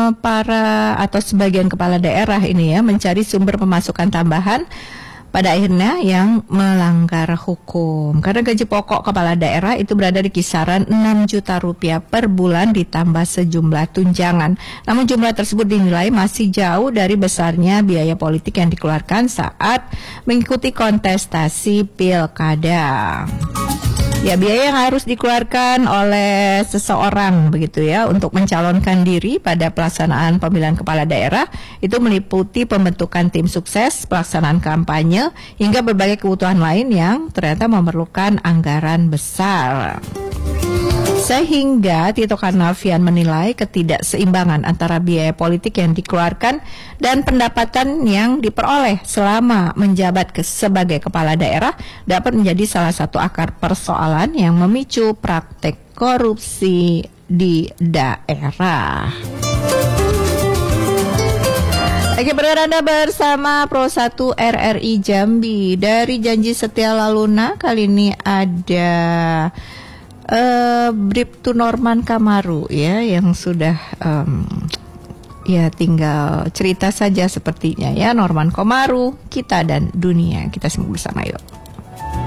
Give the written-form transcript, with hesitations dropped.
para atau sebagian kepala daerah ini ya mencari sumber pemasukan tambahan pada akhirnya yang melanggar hukum. Karena gaji pokok kepala daerah itu berada di kisaran 6 juta rupiah per bulan ditambah sejumlah tunjangan. Namun jumlah tersebut dinilai masih jauh dari besarnya biaya politik yang dikeluarkan saat mengikuti kontestasi pilkada. Ya, biaya yang harus dikeluarkan oleh seseorang begitu ya untuk mencalonkan diri pada pelaksanaan pemilihan kepala daerah itu meliputi pembentukan tim sukses, pelaksanaan kampanye, hingga berbagai kebutuhan lain yang ternyata memerlukan anggaran besar. Sehingga Tito Karnavian menilai ketidakseimbangan antara biaya politik yang dikeluarkan dan pendapatan yang diperoleh selama menjabat sebagai kepala daerah dapat menjadi salah satu akar persoalan yang memicu praktek korupsi di daerah. Oke, Anda bersama Pro 1 RRI Jambi. Dari Janji Setia Laluna kali ini ada Bribtu Norman Kamaru ya yang sudah ya tinggal cerita saja sepertinya ya. Norman Kamaru, Kita dan Dunia. Kita semua bersama yuk.